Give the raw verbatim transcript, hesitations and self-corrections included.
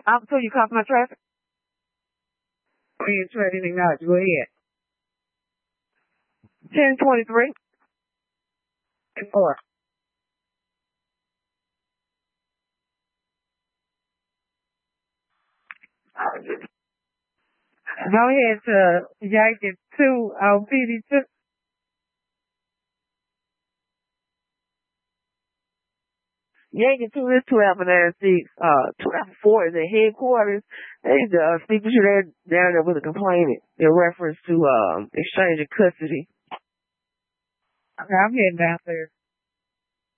Officer, you caught my traffic? I ain't tried anything out. Go ahead. ten twenty-three. Or. Go ahead to Yankee two on P D two. Yankee two is twelve and nine six. Uh, twelve four is the headquarters. They uh, speaking to that down there with a complainant in reference to um exchange of custody. Okay, I'm heading downstairs.